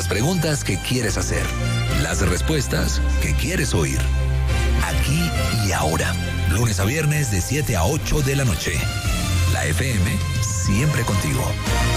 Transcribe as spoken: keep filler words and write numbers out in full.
preguntas que quieres hacer, las respuestas que quieres oír. Aquí y ahora, lunes a viernes de siete a ocho de la noche. La F M, siempre contigo.